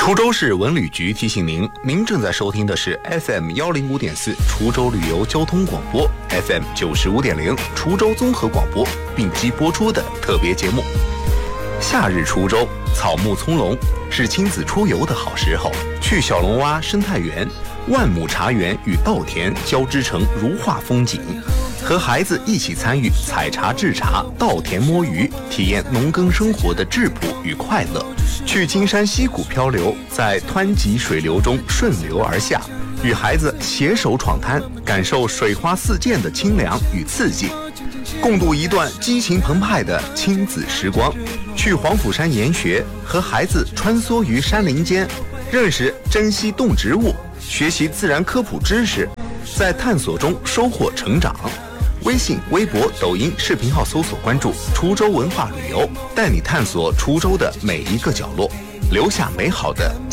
滁州市文旅局提醒您，您正在收听的是 FM105.4 滁州旅游交通广播 ，FM95.0 滁州综合广播并机播出的特别节目。夏日滁州草木葱茏，是亲子出游的好时候。去小龙洼生态园、万亩茶园与稻田交织成如画风景，和孩子一起参与采茶制茶、稻田摸鱼，体验农耕生活的质朴与快乐。去金山溪谷漂流，在湍急水流中顺流而下，与孩子携手闯滩，感受水花四溅的清凉与刺激，共度一段激情澎湃的亲子时光。去黄甫山研学，和孩子穿梭于山林间，认识珍稀动植物，学习自然科普知识，在探索中收获成长。微信、微博、抖音视频号搜索关注滁州文化旅游，带你探索滁州的每一个角落，留下美好的